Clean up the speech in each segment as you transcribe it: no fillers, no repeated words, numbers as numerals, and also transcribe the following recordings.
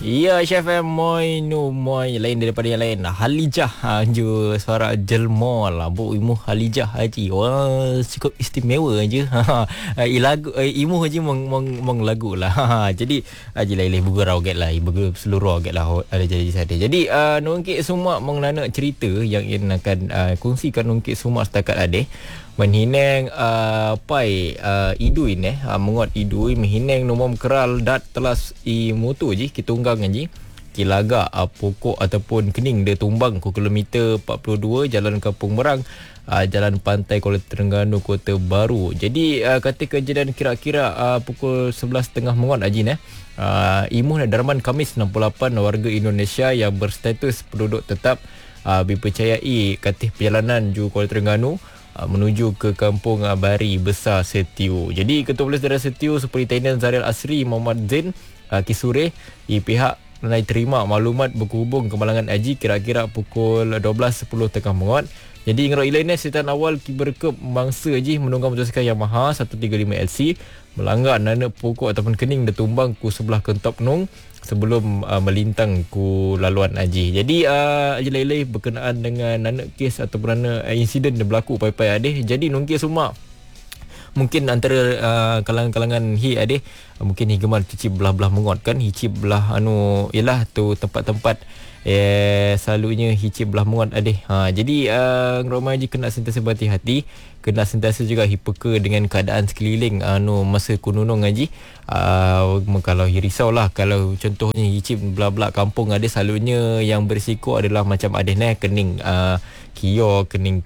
Ya, Chef Moy nu Moy lain daripada yang lain. Halijah je suara jelma lah. Bu imu Halijah haji. Wah, cukup istimewa je. Lagu imu haji mong lagu lah. Jadi haji lain bugarau get lah. Ibu seluruh get lah ada jadi sada. Jadi nungkit semua mengenai cerita yang akan kongsikan nungkit semua setakat ada. Menhineng pai idui mengot idui menhineng nomom keral dat telas I moto je kitunggang je kilaga pokok ataupun kening dia tumbang ku kilometer 42 Jalan Kampung Merang, Jalan Pantai Kuala Terengganu Kota Baru. Jadi kata kejadian kira-kira pukul 11.30 mengot ajin Imuh Darman Khamis 68 warga Indonesia yang berstatus penduduk tetap dipercayai katih perjalanan ju Kuala Terengganu menuju ke Kampung Bari Besar Setiu. Jadi Ketua Polis Daerah Setiu Superintendent Zaril Asri Muhammad Zain Kisure pihak menai terima maklumat berhubung kemalangan haji kira-kira pukul 12.10 tengah mengot. Jadi ngerok ilainnya setan awal berkep mangsa haji menunggang motosikal Yamaha 135LC melanggar nana pokok ataupun kening dia tumbang ku sebelah kentop nung sebelum melintang ku laluan haji. Jadi Aji berkenaan dengan nana kes ataupun nana insiden yang berlaku pai-pai adeh. Jadi nungki semua mungkin antara kalangan-kalangan hi adeh mungkin higeman cici belah-belah mengot kan hici belah ialah tu tempat-tempat selalunya hicip belah mengot adeh. Jadi Roma Haji kena sentiasa berhati-hati, kena sentiasa juga hipeka dengan keadaan sekeliling masa kununung Haji. Kalau risaulah kalau contohnya hicip belah-belah kampung ada selalunya yang berisiko adalah macam adeh kening kio, kening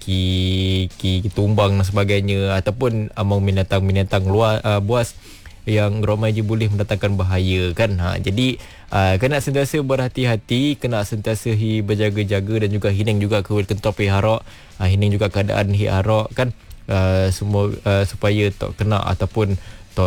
ki tumbang dan sebagainya ataupun among binatang-binatang luar buas yang Roma Haji boleh mendatangkan bahaya kan. Jadi kena sentiasa berhati-hati, kena sentiasa berjaga-jaga dan juga hineng juga ke kentop harak, hineng juga keadaan harak kan, semua supaya tak kena ataupun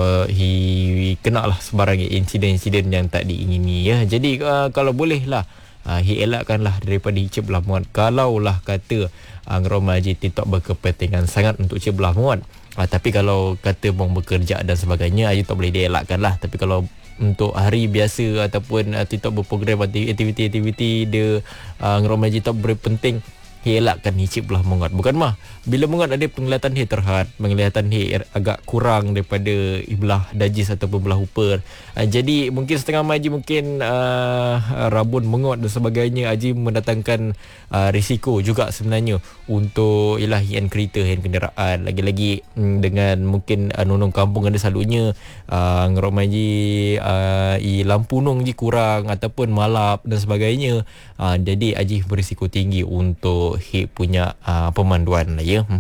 kena lah sebarang insiden-insiden yang tak diingini ya. Jadi kalau boleh lah elakkanlah daripada hicip belah muat. Kalau lah kata Roma Haji tidak berkepentingan sangat untuk hicip belah muat, tapi kalau kata mau bekerja dan sebagainya Haji tak boleh dielakkan lah. Tapi kalau untuk hari biasa ataupun tidak berprogram aktiviti-aktiviti dia Roma Haji tak berpenting elakkan hicip belah mengat. Bukan mah bila mengat ada penglihatan terhad, penglihatan agak kurang daripada belah dajis ataupun belah upper. Jadi mungkin setengah Haji mungkin rabun mengat dan sebagainya Haji mendatangkan risiko juga sebenarnya untuk ialah hian kereta, hian kenderaan. Lagi-lagi dengan mungkin nunung kampung ada selalunya ngerok Haji lampu nung je kurang ataupun malap dan sebagainya. Jadi Haji berisiko tinggi untuk punya pemanduan lah ya.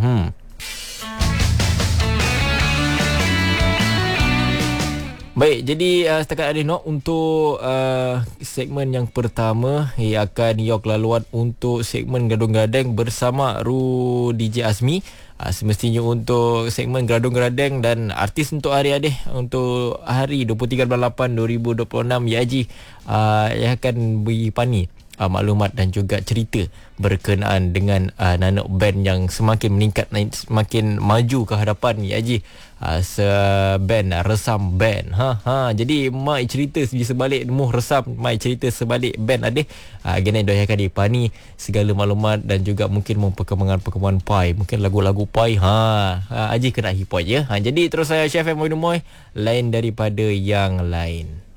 Baik, jadi setakat ada untuk segmen yang pertama akan yok laluan untuk segmen Gadung-Gadeng bersama Ru DJ Azmi. Semestinya untuk segmen Gadung-Gadeng dan artis untuk hari adeh untuk hari 23 bulan 8 2026 ya Haji yang akan beri pani maklumat dan juga cerita berkenaan dengan nanak band yang semakin meningkat, semakin maju ke hadapan ya Haji. Band Resam Band. Jadi mai cerita di sebalik muh Resam, mai cerita sebalik band adeh. Gene doy akan dipani segala maklumat dan juga mungkin perkembangan pai, mungkin lagu-lagu pai. Haji kena hipoi ya. Jadi terus saya Chef Moy lain daripada yang lain.